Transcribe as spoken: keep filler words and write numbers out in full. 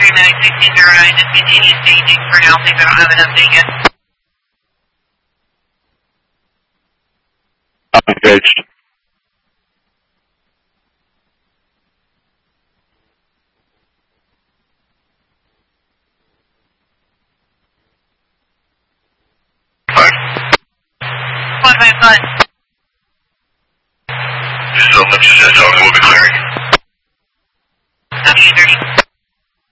Medic sixteen zero nine, just continue staging for now, please. I don't have an update yet. I'm engaged. One by five. So much as that, we'll be clearing.